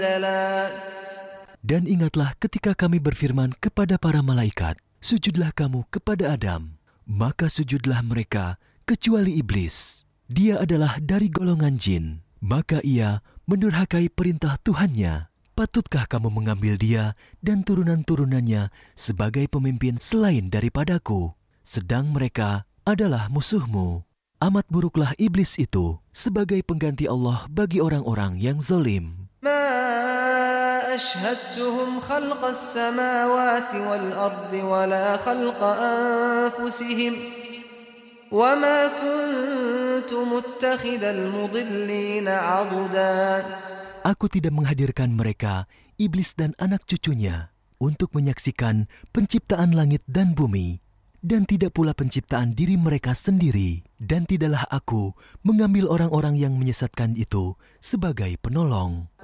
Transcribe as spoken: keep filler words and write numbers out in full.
Dan ingatlah ketika kami berfirman kepada para malaikat, sujudlah kamu kepada Adam. Maka sujudlah mereka kecuali iblis. Dia adalah dari golongan jin. Maka ia mendurhakai perintah Tuhannya. Patutkah kamu mengambil dia dan turunan-turunannya sebagai pemimpin selain daripadaku? Sedang mereka adalah musuhmu. Amat buruklah iblis itu sebagai pengganti Allah bagi orang-orang yang zalim. ما أشهدتهم خلق السماوات والأرض ولا خلق أنفسهم وما كنت متخذ المضلين عضدا. Aku tidak menghadirkan mereka, iblis dan anak cucunya, untuk menyaksikan penciptaan langit dan bumi, dan tidak pula penciptaan diri mereka sendiri. Dan tidaklah aku mengambil orang-orang yang menyesatkan itu sebagai penolong.